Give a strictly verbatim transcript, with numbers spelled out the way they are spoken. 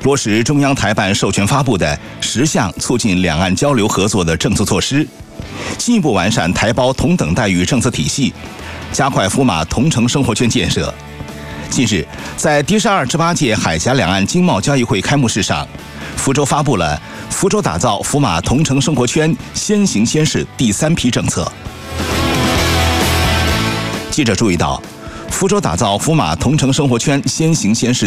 落实中央台办授权发布的十项促进两岸交流合作的政策措施，进一步完善台胞同等待遇政策体系，加快福马同城生活圈建设。近日，在第十二至八届海峡两岸经贸交易会开幕式上，福州发布了福州打造福马同城生活圈先行先试第三批政策。记者注意到，福州打造福马同城生活圈先行先试